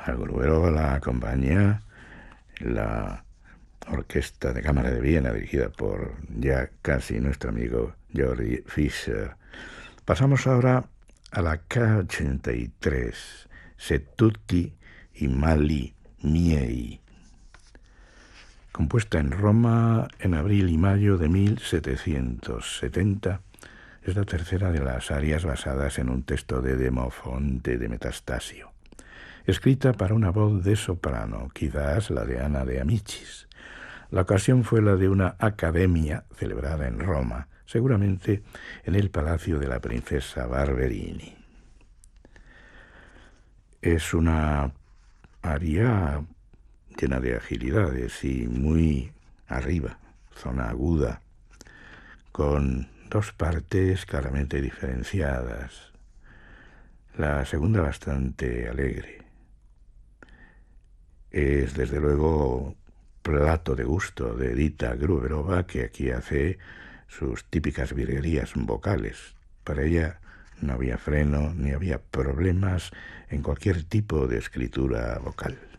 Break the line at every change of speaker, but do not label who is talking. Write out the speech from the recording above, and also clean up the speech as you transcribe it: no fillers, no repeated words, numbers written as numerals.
A Gruberova la acompaña la Orquesta de Cámara de Viena, dirigida por ya casi nuestro amigo Georg Fischer. Pasamos ahora a la K83, Setutki y Mali Miei, compuesta en Roma en abril y mayo de 1770. Es la tercera de las arias basadas en un texto de Demofonte de Metastasio, escrita para una voz de soprano, quizás la de Ana de Amicis. La ocasión fue la de una academia celebrada en Roma, seguramente en el palacio de la princesa Barberini. Es una aria llena de agilidades y muy arriba, zona aguda, con dos partes claramente diferenciadas. La segunda bastante alegre. Es desde luego plato de gusto de Edita Gruberova, que aquí hace sus típicas virguerías vocales. Para ella no había freno ni había problemas en cualquier tipo de escritura vocal.